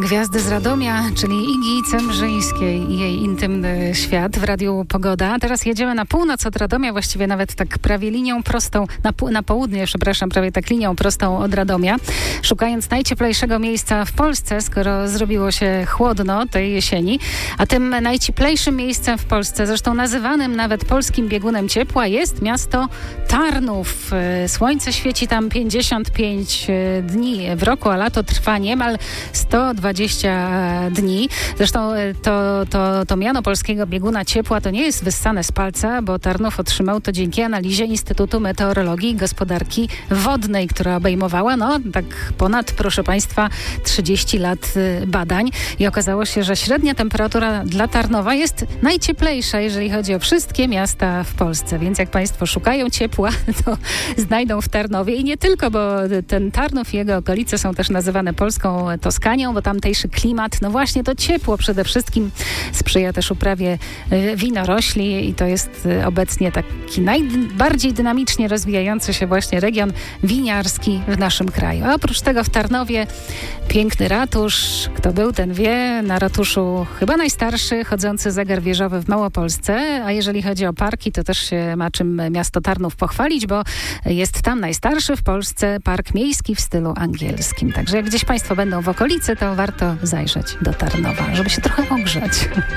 Gwiazdy z Radomia, czyli Igi Cemrzyńskiej i jej intymny świat w Radiu Pogoda. Teraz jedziemy na północ od Radomia, właściwie nawet tak prawie linią prostą, na południe, prawie tak linią prostą od Radomia, szukając najcieplejszego miejsca w Polsce, skoro zrobiło się chłodno tej jesieni. A tym najcieplejszym miejscem w Polsce, zresztą nazywanym nawet polskim biegunem ciepła, jest miasto Tarnów. Słońce świeci tam 55 dni w roku, a lato trwa niemal 120 dni. Zresztą to miano polskiego bieguna ciepła to nie jest wyssane z palca, bo Tarnów otrzymał to dzięki analizie Instytutu Meteorologii i Gospodarki Wodnej, która obejmowała tak ponad, proszę Państwa, 30 lat badań i okazało się, że średnia temperatura dla Tarnowa jest najcieplejsza, jeżeli chodzi o wszystkie miasta w Polsce. Więc jak Państwo szukają ciepła, to znajdą w Tarnowie i nie tylko, bo ten Tarnów i jego okolice są też nazywane polską Toskanią, bo tamtejszy klimat, no właśnie to ciepło przede wszystkim sprzyja też uprawie winorośli i to jest obecnie taki najbardziej dynamicznie rozwijający się właśnie region winiarski w naszym kraju. A oprócz tego w Tarnowie piękny ratusz. Kto był, ten wie. Na ratuszu chyba najstarszy chodzący zegar wieżowy w Małopolsce, a jeżeli chodzi o parki, to też się ma czym miasto Tarnów pochwalić, bo jest tam najstarszy w Polsce park miejski w stylu angielskim. Także jak gdzieś Państwo będą w okolicy, to warto zajrzeć do Tarnowa, żeby się trochę ogrzać.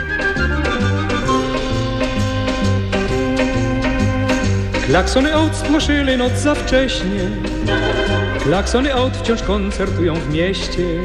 Klaksony aut spłoszyły noc za wcześnie. Klaksony aut wciąż koncertują w mieście.